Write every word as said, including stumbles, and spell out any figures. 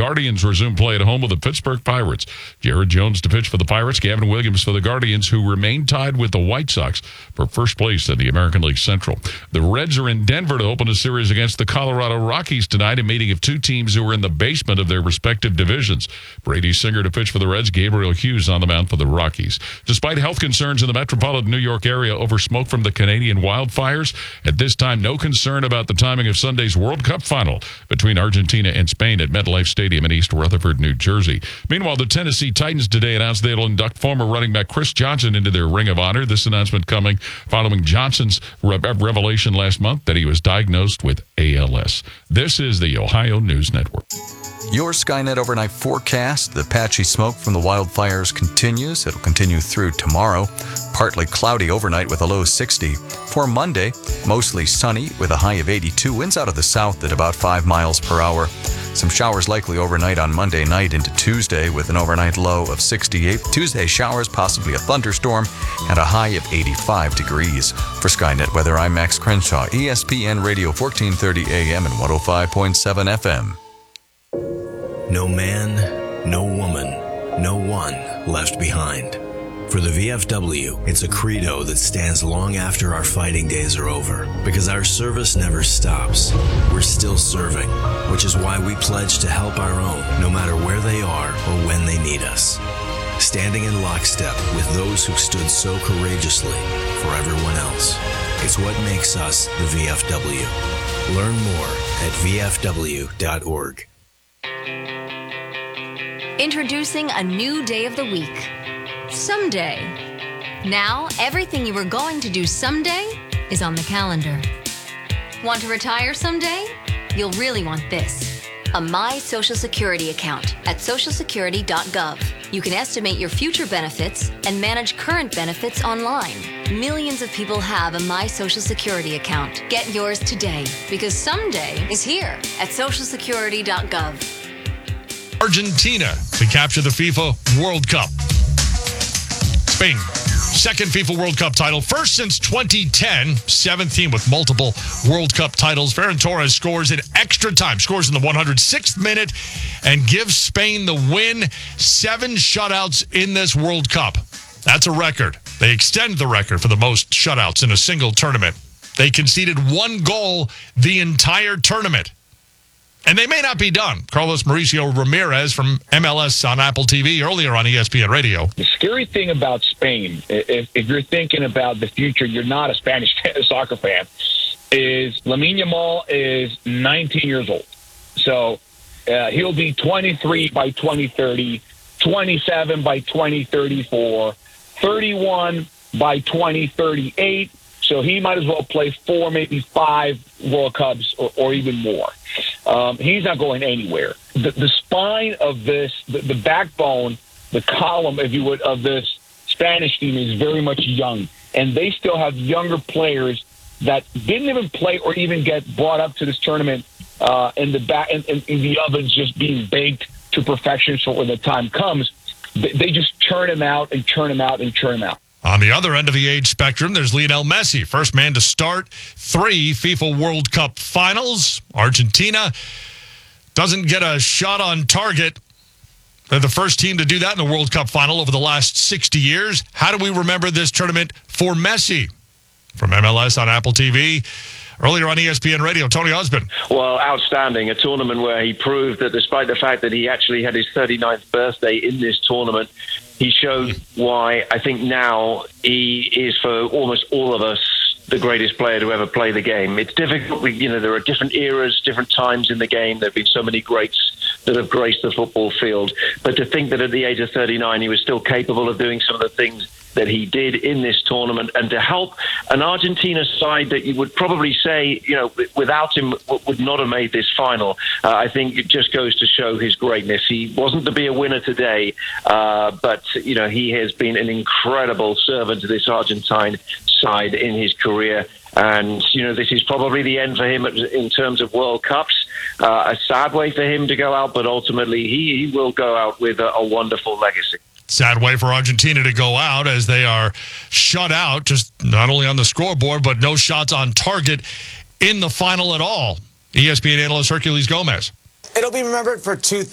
Guardians resume play at home with the Pittsburgh Pirates. Jared Jones to pitch for the Pirates, Gavin Williams for the Guardians, who remain tied with the White Sox for first place in the American League Central. The Reds are in Denver to open a series against the Colorado Rockies tonight, a meeting of two teams who are in the basement of their respective divisions. Brady Singer to pitch for the Reds, Gabriel Hughes on the mound for the Rockies. Despite health concerns in the metropolitan New York area over smoke from the Canadian wildfires, at this time, no concern about the timing of Sunday's World Cup final between Argentina and Spain at MetLife Stadium in East Rutherford, New Jersey. Meanwhile, the Tennessee Titans today announced they'll induct former running back Chris Johnson into their Ring of Honor. This announcement coming following Johnson's re- revelation last month that he was diagnosed with A L S. This is the Ohio News Network. Your Skynet overnight forecast. The patchy smoke from the wildfires continues. It'll continue through tomorrow. Partly cloudy overnight with a low sixty. For Monday, mostly sunny with a high of eighty-two. Winds out of the south at about five miles per hour. Some showers likely overnight on Monday night into Tuesday with an overnight low of sixty-eight. Tuesday showers, possibly a thunderstorm, and a high of eighty-five degrees. For Skynet Weather, I'm Max Crenshaw, E S P N Radio fourteen thirty A M and one oh five point seven F M. No man, no woman, no one left behind. For the V F W, it's a credo that stands long after our fighting days are over, because our service never stops. We're still serving, which is why we pledge to help our own, no matter where they are or when they need us. Standing in lockstep with those who stood so courageously for everyone else. It's what makes us the V F W. Learn more at V F W dot org. Introducing a new day of the week. Someday. Now, everything you were going to do someday is on the calendar. Want to retire someday? You'll really want this. A My Social Security account at social security dot gov. You can estimate your future benefits and manage current benefits online. Millions of people have a My Social Security account. Get yours today, because someday is here at social security dot gov. Argentina to capture the FIFA World Cup. Spain, second FIFA World Cup title, first since twenty ten, seventh team with multiple World Cup titles. Ferran Torres scores in extra time, scores in the one hundred sixth minute, and gives Spain the win. Seven shutouts in this World Cup. That's a record. They extend the record for the most shutouts in a single tournament. They conceded one goal the entire tournament. And they may not be done. Carlos Mauricio Ramirez from M L S on Apple T V earlier on E S P N Radio. The scary thing about Spain, if, if you're thinking about the future, you're not a Spanish soccer fan, is Lamine Yamal is nineteen years old. So uh, he'll be twenty-three by twenty thirty, twenty-seven by twenty thirty-four, thirty-one by twenty thirty-eight. So he might as well play four, maybe five World Cups or, or even more. Um, he's not going anywhere. The, the spine of this, the, the backbone, the column, if you would, of this Spanish team is very much young. And they still have younger players that didn't even play or even get brought up to this tournament uh, in the back, in, in, in the ovens, just being baked to perfection. So when the time comes, they, they just churn him out and churn him out and churn him out. On the other end of the age spectrum, there's Lionel Messi, first man to start three FIFA World Cup finals. Argentina doesn't get a shot on target. They're the first team to do that in the World Cup final over the last sixty years. How do we remember this tournament for Messi? From M L S on Apple T V. Earlier on E S P N Radio, Tony Husband. Well, outstanding. A tournament where he proved that despite the fact that he actually had his thirty-ninth birthday in this tournament, he showed why I think now he is, for almost all of us, the greatest player to ever play the game. It's difficult. You know, there are different eras, different times in the game. There have been so many greats that have graced the football field. But to think that at the age of thirty-nine, he was still capable of doing some of the things that he did in this tournament, and to help an Argentina side that you would probably say, you know, without him would not have made this final. Uh, I think it just goes to show his greatness. He wasn't to be a winner today, uh, but, you know, he has been an incredible servant to this Argentine side in his career. And, you know, this is probably the end for him in terms of World Cups. Uh, a sad way for him to go out, but ultimately he, he will go out with a, a wonderful legacy. Sad way for Argentina to go out as they are shut out, just not only on the scoreboard, but no shots on target in the final at all. E S P N analyst Hercules Gomez. It'll be remembered for two